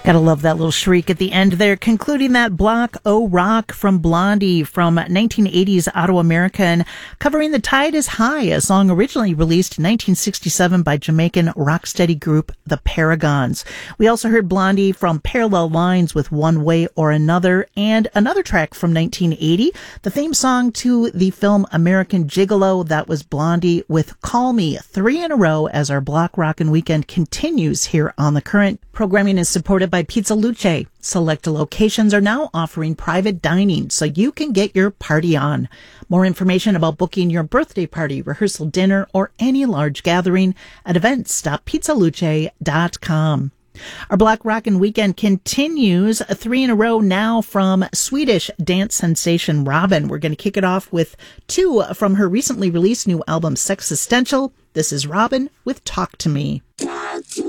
Gotta love that little shriek at the end there, concluding that block, Oh Rock from Blondie from 1980's Auto American, covering The Tide is High, a song originally released in 1967 by Jamaican rocksteady group The Paragons. We also heard Blondie from Parallel Lines with One Way or Another, and another track from 1980, the theme song to the film American Gigolo. That was Blondie with Call Me, 3 in a row as our Block Rockin' Weekend continues here on The Current. Programming is supported by Pizza Luce. Select locations are now offering private dining so you can get your party on. More information about booking your birthday party, rehearsal dinner, or any large gathering at events.pizzaluce.com. Our Block Rockin' Weekend continues, 3 in a row now from Swedish dance sensation Robyn. We're going to kick it off with 2 from her recently released new album Sexistential. This is Robyn with Talk to Me.